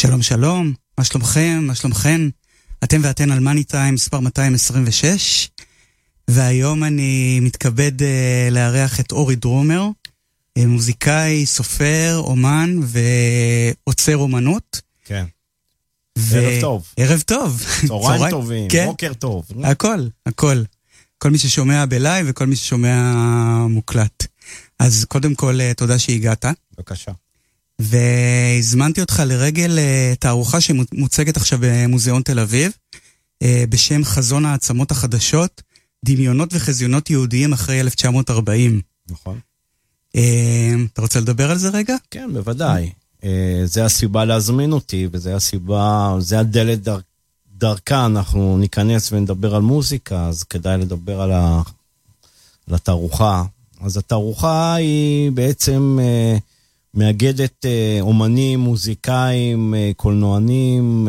שלום שלום, מה שלומכם, מה שלומכן? אתם ואתן על מאני טיים מספר 226, והיום אני מתכבד לארח את אורי דרומר, מוזיקאי, סופר, אומן ועוצר אומנות. כן. ערב טוב. ערב טוב. צהריים טובים, כן? בוקר טוב. הכל. כל מי ששומע בלייב וכל מי ששומע מוקלט. אז קודם כל, תודה שהגעת. בבקשה. והזמנתי אותך לרגל תערוכה שמוצגת עכשיו במוזיאון תל אביב, בשם חזון העצמות החדשות, דמיונות וחזיונות יהודיים אחרי 1940. נכון. אתה רוצה לדבר על זה רגע? כן, בוודאי. זה הסיבה להזמין אותי, וזה הסיבה, זה הדלת דרכה, אנחנו ניכנס ונדבר על מוזיקה, אז כדאי לדבר על התערוכה. אז התערוכה היא בעצם מאגדת אומנים, מוזיקאים, קולנוענים,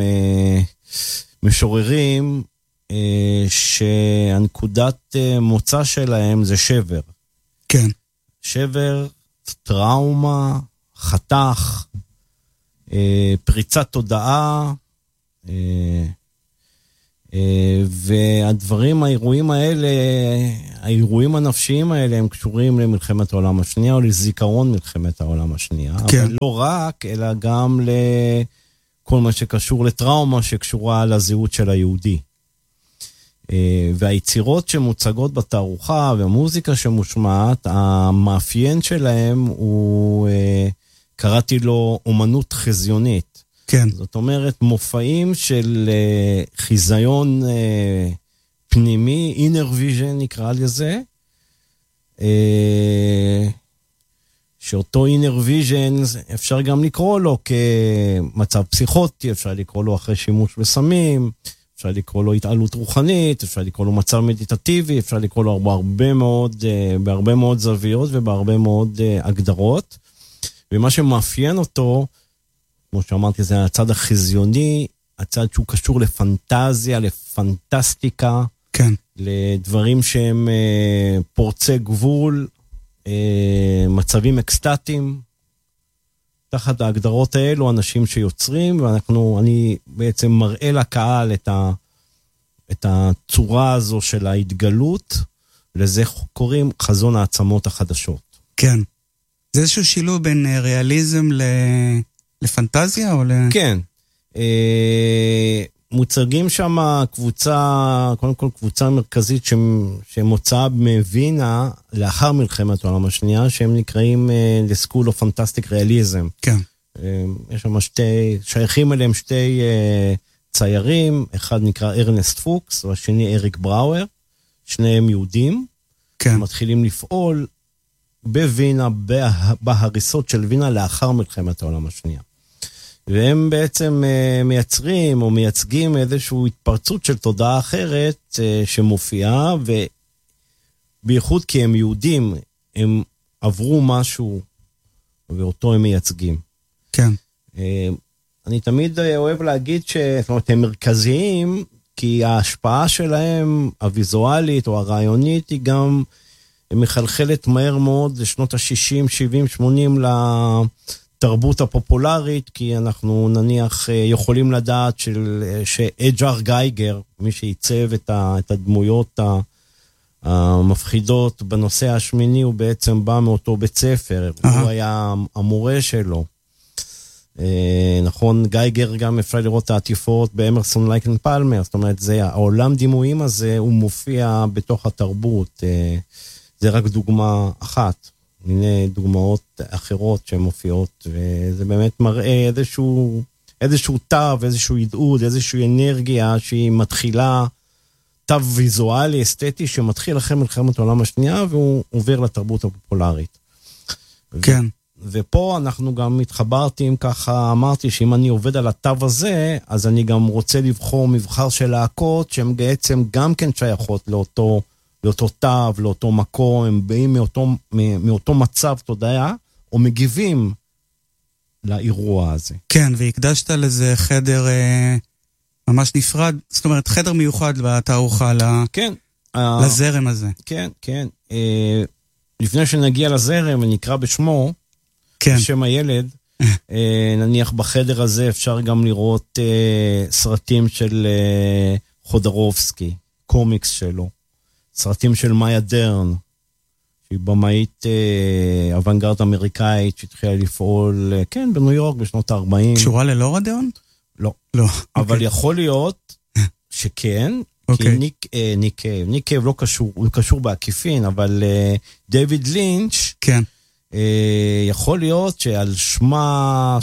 משוררים, שהנקודת מוצא שלהם זה שבר. כן. שבר, טראומה, חתך, פריצת תודעה, והדברים, האירועים האלה, האירועים הנפשיים האלה, הם קשורים למלחמת העולם השנייה, או לזיכרון מלחמת העולם השנייה. כן. אבל לא רק, אלא גם לכל מה שקשור לטראומה, שקשורה לזהות של היהודי. והיצירות שמוצגות בתערוכה, והמוזיקה שמושמעת, המאפיין שלהם הוא, קראתי לו אומנות חזיונית. כן. זאת אומרת, מופעים של חיזיון פנימי, inner vision נקרא לזה, שאותו inner vision אפשר גם לקרוא לו כמצב פסיכוטי, אפשר לקרוא לו אחרי שימוש בסמים, אפשר לקרוא לו התעלות רוחנית, אפשר לקרוא לו מצב מדיטטיבי, אפשר לקרוא לו בהרבה מאוד זוויות ובהרבה מאוד הגדרות, ומה שמאפיין אותו, כמו שאמרתי, זה הצד החזיוני, הצד שהוא קשור לפנטזיה, לפנטסטיקה, כן. לדברים שהם פורצי גבול, מצבים אקסטטיים. תחת ההגדרות האלו, אנשים שיוצרים, ואני בעצם מראה לקהל את הצורה הזו של ההתגלות, לזה קוראים חזון העצמות החדשות. כן. זה איזשהו שילוב בין ריאליזם לפנטזיה או כן. מוצגים שם קודם כל קבוצה מרכזית שמוצאה מווינה לאחר מלחמת העולם השנייה, שהם נקראים The School of Fantastic Realism. כן. יש שם שייכים אליהם שתי ציירים, אחד נקרא ארנסט פוקס, והשני אריק בראואר, שניהם יהודים. כן. מתחילים לפעול בווינה, בהריסות של וינה לאחר מלחמת העולם השנייה. והם בעצם מייצרים או מייצגים איזושהי התפרצות של תודעה אחרת שמופיעה, ובייחוד כי הם יהודים, הם עברו משהו ואותו הם מייצגים. כן. אני תמיד אוהב להגיד זאת אומרת, הם מרכזיים, כי ההשפעה שלהם, הוויזואלית או הרעיונית, היא גם מחלחלת מהר מאוד לשנות ה-60, 70, 80 לתרבות הפופולרית, כי אנחנו נניח יכולים לדעת שאג'ר גייגר, מי שייצב את הדמויות המפחידות בנושא השמיני, הוא בעצם בא מאותו בית ספר, הוא היה המורה שלו. נכון, גייגר גם אפשר לראות את העטיפות באמרסון לייקן פלמר, זאת אומרת, העולם דימויים הזה הוא מופיע בתוך התרבות, זה רק דוגמה אחת, מיני דוגמאות אחרות שמופיעות, וזה באמת מראה איזשהו תו, איזשהו ידעוד, איזושהי אנרגיה שהיא מתחילה, תו ויזואלי, אסתטי, שמתחיל אחרי מלחמת העולם השנייה, והוא עובר לתרבות הפופולרית. כן. ופה אנחנו גם התחברתי, אם ככה אמרתי שאם אני עובד על התו הזה, אז אני גם רוצה לבחור מבחר של להקות, שהן בעצם גם כן שייכות לאותו תו, לאותו מקום, הם באים מאותו מצב תודעה, או מגיבים לאירוע הזה. כן, והקדשת לזה חדר ממש נפרד, זאת אומרת, חדר מיוחד בתערוכה כן. לזרם הזה. כן, כן. לפני שנגיע לזרם ונקרא בשמו, כן. בשם הילד, נניח בחדר הזה אפשר גם לראות סרטים של חודרובסקי, קומיקס שלו, סרטים של מאיה דרן, שהיא במאית אוונגרד אמריקאית, שהתחילה לפעול, כן, בניו יורק בשנות ה-40. קשורה ללורה דרן? לא. לא. אבל יכול להיות שכן, כי ניק קייב לא קשור, הוא קשור בעקיפין, אבל דיוויד לינץ', כן. יכול להיות שעל שמה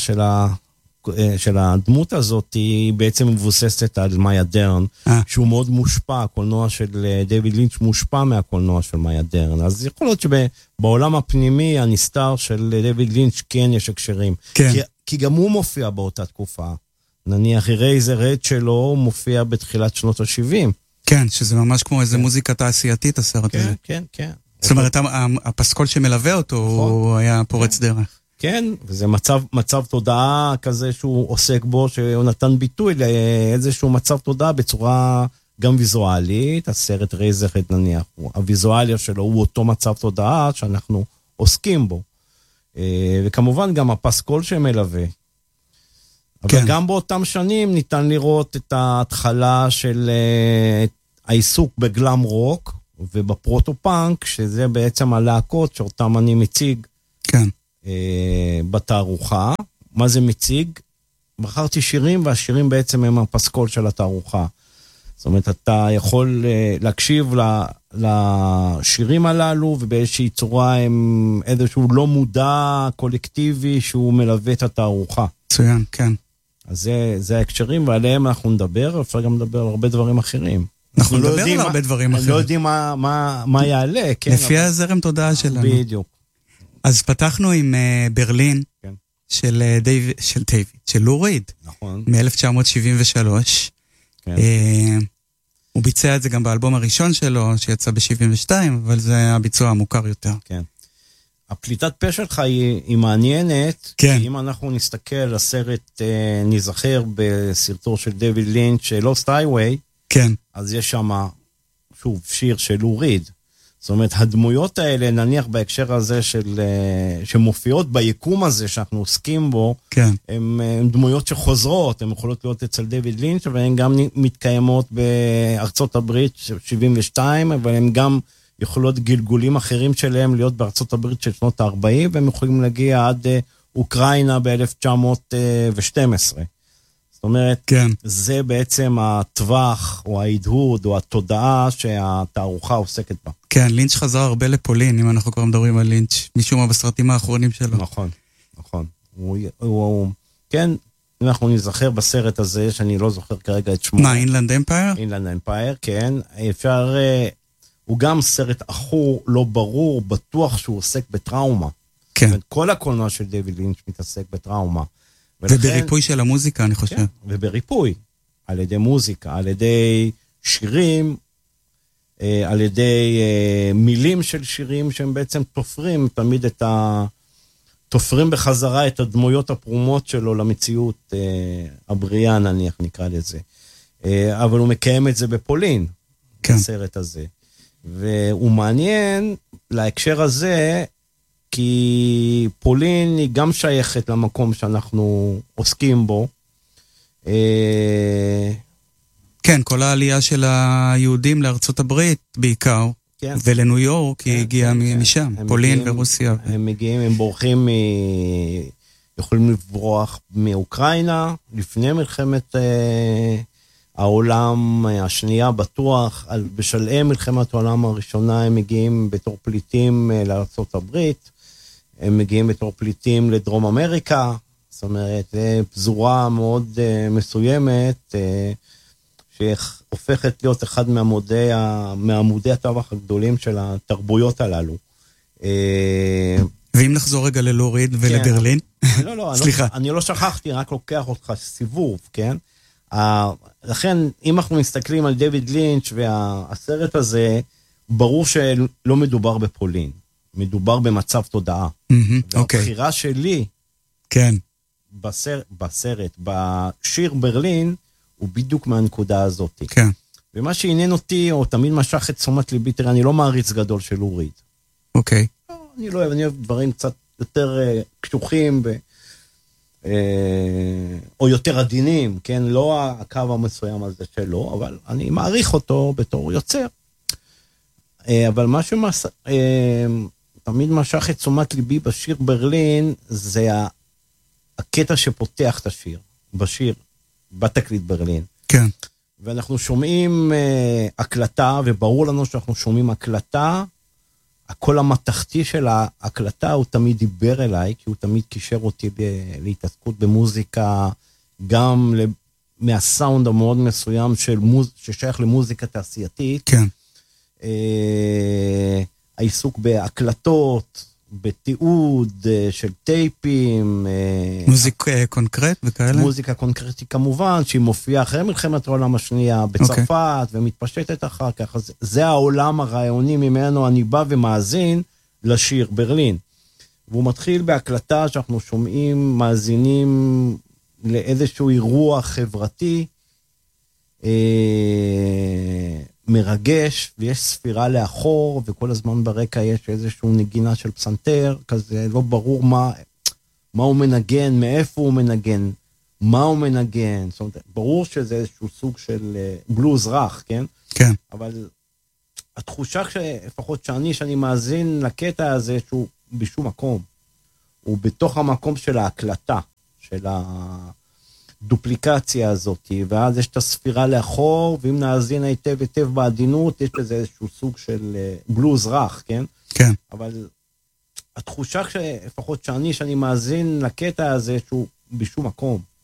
של הדמות הזאת היא בעצם מבוססת על מאיה דרן, שהוא מאוד מושפע, הקולנוע של דיוויד לינץ' מושפע מהקולנוע של מאיה דרן, אז יכול להיות שבעולם הפנימי הנסתר של דיוויד לינץ' כן יש הקשרים, כן. כי גם הוא מופיע באותה תקופה, נניח רייזר הד שלו מופיע בתחילת שנות ה-70. כן, שזה ממש כמו איזה מוזיקה תעשייתית הסרט הזה. כן, כן. זאת אומרת, הפסקול שמלווה אותו, הוא היה פורץ דרך. כן, וזה מצב תודעה כזה שהוא עוסק בו, שהוא נתן ביטוי לאיזשהו מצב תודעה בצורה גם ויזואלית, הסרט רייזרד נניח, הוויזואליה שלו הוא אותו מצב תודעה שאנחנו עוסקים בו. וכמובן גם הפסקול שמלווה. אבל כן. גם באותם שנים ניתן לראות את ההתחלה של העיסוק בגלם רוק, ובפרוטו-פאנק, שזה בעצם הלהקות שאותם אני מציג, כן. בתערוכה. מה זה מציג? בחרתי שירים, והשירים בעצם הם הפסקול של התערוכה. זאת אומרת, אתה יכול להקשיב לשירים הללו, ובאיזושהי צורה הם איזשהו לא מודע קולקטיבי, שהוא מלווה את התערוכה. מצוין, כן. אז זה ההקשרים, ועליהם אנחנו נדבר, אפשר גם לדבר על הרבה דברים אחרים. אנחנו נדבר על הרבה דברים אחרים. לא יודעים מה יעלה, כן. לפי הזרם תודעה שלנו. בדיוק. אז פתחנו עם ברלין, של לו ריד, נכון. מ-1973. כן. הוא ביצע את זה גם באלבום הראשון שלו, שיצא ב-72, אבל זה היה הביצוע המוכר יותר. כן. הפליטת פה שלך היא מעניינת, כן. כי אם אנחנו נסתכל על הסרט, נזכר בסרטו של דיוויד לינץ', Lost Highway, כן. אז יש שם, שוב, שיר של לו ריד. זאת אומרת, הדמויות האלה, נניח בהקשר הזה שמופיעות ביקום הזה שאנחנו עוסקים בו, כן. הן דמויות שחוזרות, הן יכולות להיות אצל דיוויד לינץ', והן גם מתקיימות בארצות הברית 72, אבל הן גם יכולות גלגולים אחרים שלהם להיות בארצות הברית של שנות ה-40, והם יכולים להגיע עד אוקראינה ב-1912. זאת אומרת, כן. זה בעצם הטווח, או ההדהוד, או התודעה שהתערוכה עוסקת בה. כן, לינץ' חזר הרבה לפולין, אם אנחנו כבר מדברים על לינץ', משום מה בסרטים האחרונים שלו. נכון, נכון. כן, אם אנחנו נזכר בסרט הזה, שאני לא זוכר כרגע את שמו. מה, אינלנד אמפייר? אינלנד אמפייר, כן. אפשר, הוא גם סרט אחור, לא ברור, בטוח שהוא עוסק בטראומה. כן. כל הקולנוע של דיוויד לינץ' מתעסק בטראומה. ובריפוי של המוזיקה, אני חושב. כן, ובריפוי, על ידי מוזיקה, על ידי שירים, על ידי מילים של שירים שהם בעצם תופרים תמיד תופרים בחזרה את הדמויות הפרומות שלו למציאות הבריאה, נניח נקרא לזה. אבל הוא מקיים את זה בפולין, כן. בסרט הזה. והוא מעניין להקשר הזה, כי פולין היא גם שייכת למקום שאנחנו עוסקים בו. כן, כל העלייה של היהודים לארצות הברית בעיקר, כן. ולניו יורק היא הגיעה משם, פולין ורוסיה. הם מגיעים, הם בורחים, יכולים לברוח מאוקראינה, לפני מלחמת העולם השנייה בטוח, בשלהי מלחמת העולם הראשונה הם מגיעים בתור פליטים לארצות הברית, הם מגיעים בתור פליטים לדרום אמריקה, זאת אומרת, פזורה מאוד מסוימת, שהופכת להיות אחד מעמודי הטווח הגדולים של התרבויות הללו. ואם נחזור רגע ללו ריד ולברלין? לא, סליחה. אני לא שכחתי, רק לוקח אותך סיבוב, כן? לכן, אם אנחנו מסתכלים על דיוויד לינץ' והסרט הזה, ברור שלא מדובר בפולין. מדובר במצב תודעה. והבחירה שלי, כן. בסרט, בשיר ברלין, הוא בדיוק מהנקודה הזאת. כן. ומה שעניין אותי, או תמיד משך את תשומת ליבי, תראה, אני לא מעריץ גדול של לו ריד. אוקיי. אני לא אוהב, אני אוהב דברים קצת יותר קשוחים, או יותר עדינים, כן? לא הקו המסוים הזה שלו, אבל אני מעריך אותו בתור יוצר. אבל מה תמיד משך את תשומת ליבי בשיר ברלין, זה הקטע שפותח את השיר, בשיר, בתקליט ברלין. כן. ואנחנו שומעים הקלטה, וברור לנו שאנחנו שומעים הקלטה, הקול המתכתי של ההקלטה, הוא תמיד דיבר אליי, כי הוא תמיד קישר אותי להתעסקות במוזיקה, גם מהסאונד המאוד מסוים ששייך למוזיקה תעשייתית. כן. העיסוק בהקלטות, בתיעוד של טייפים. מוזיקה קונקרט וכאלה? מוזיקה קונקרטית כמובן, שהיא מופיעה אחרי מלחמת העולם השנייה בצרפת, ומתפשטת אחר כך. אז זה העולם הרעיוני ממנו אני בא ומאזין לשיר ברלין. והוא מתחיל בהקלטה שאנחנו שומעים, מאזינים לאיזשהו אירוע חברתי, מרגש, ויש ספירה לאחור, וכל הזמן ברקע יש איזשהו נגינה של פסנתר, כזה לא ברור מה הוא מנגן, מאיפה הוא מנגן, מה הוא מנגן, זאת אומרת, ברור שזה איזשהו סוג של בלוז רך, כן? כן. אבל התחושה לפחות שאני מאזין לקטע הזה, שהוא בשום מקום, הוא בתוך המקום של ההקלטה, של הדופליקציה הזאת, ואז יש את הספירה לאחור, ואם נאזין היטב בעדינות, יש לזה איזשהו סוג של בלוז רך, כן? כן. אבל התחושה לפחות שאני מאזין לקטע הזה, שהוא בשום מקום,